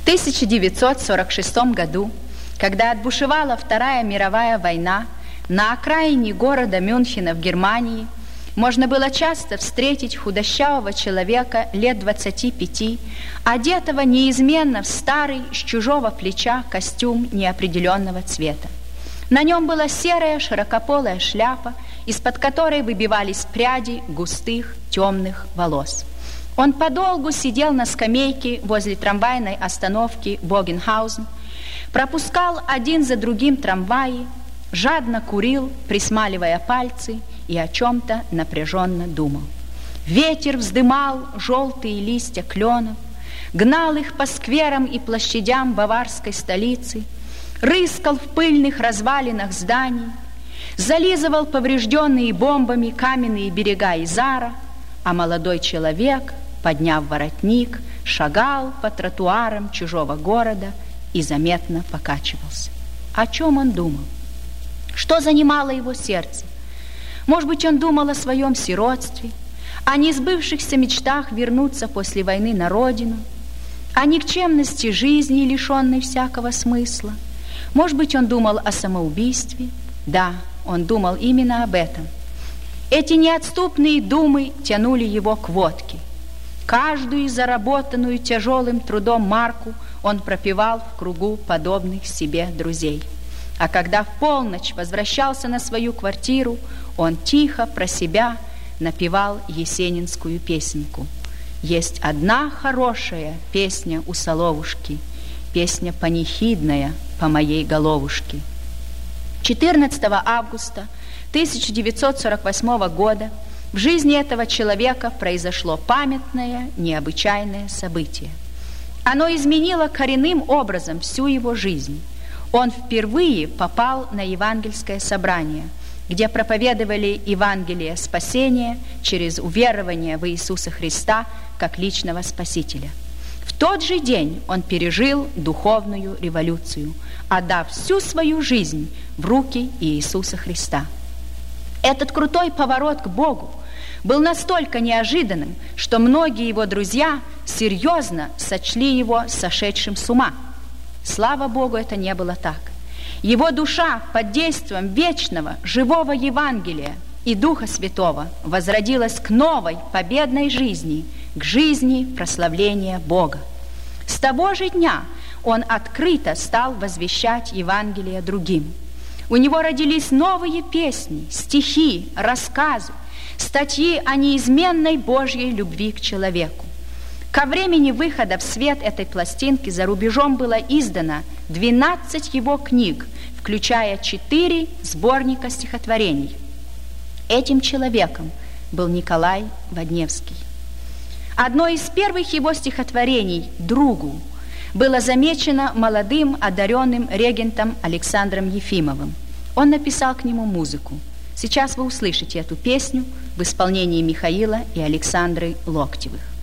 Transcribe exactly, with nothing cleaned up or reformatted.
В тысяча девятьсот сорок шестом году, когда отбушевала Вторая мировая война, на окраине города Мюнхена в Германии можно было часто встретить худощавого человека лет двадцати пяти, одетого неизменно в старый с чужого плеча костюм неопределенного цвета. На нем была серая широкополая шляпа, из-под которой выбивались пряди густых темных волос. Он подолгу сидел на скамейке возле трамвайной остановки Богенхаузен, пропускал один за другим трамваи, жадно курил, присмаливая пальцы, и о чем-то напряженно думал. Ветер вздымал желтые листья кленов, гнал их по скверам и площадям баварской столицы, рыскал в пыльных развалинах зданий, зализывал поврежденные бомбами каменные берега Изара, а молодой человек, подняв воротник, шагал по тротуарам чужого города и заметно покачивался. О чем он думал? Что занимало его сердце? Может быть, он думал о своем сиротстве, о несбывшихся мечтах вернуться после войны на родину, о никчемности жизни, лишенной всякого смысла. Может быть, он думал о самоубийстве. Да, он думал именно об этом. Эти неотступные думы тянули его к водке. Каждую заработанную тяжелым трудом марку он пропивал в кругу подобных себе друзей. А когда в полночь возвращался на свою квартиру, он тихо про себя напевал есенинскую песенку. Есть одна хорошая песня у Соловушки, песня панихидная по моей головушке. четырнадцатого августа тысяча девятьсот сорок восьмого года в жизни этого человека произошло памятное, необычайное событие. Оно изменило коренным образом всю его жизнь. Он впервые попал на евангельское собрание, где проповедовали Евангелие спасения через уверование в Иисуса Христа как личного Спасителя. В тот же день он пережил духовную революцию, отдав всю свою жизнь в руки Иисуса Христа. Этот крутой поворот к Богу был настолько неожиданным, что многие его друзья серьезно сочли его сошедшим с ума. Слава Богу, это не было так. Его душа под действием вечного, живого Евангелия и Духа Святого возродилась к новой, победной жизни, к жизни прославления Бога. С того же дня он открыто стал возвещать Евангелие другим. У него родились новые песни, стихи, рассказы, статьи о неизменной Божьей любви к человеку. Ко времени выхода в свет этой пластинки за рубежом было издано двенадцать его книг, включая четыре сборника стихотворений. Этим человеком был Николай Водневский. Одно из первых его стихотворений «Другу» было замечено молодым одаренным регентом Александром Ефимовым. Он написал к нему музыку. Сейчас вы услышите эту песню в исполнении Михаила и Александры Локтевых.